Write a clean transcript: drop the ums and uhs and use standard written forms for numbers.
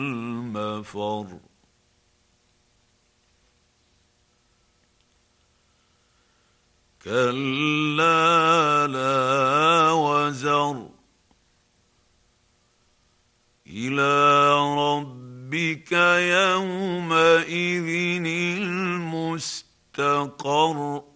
المفر كلا لا وزر إلى ربك يومئذ المستقر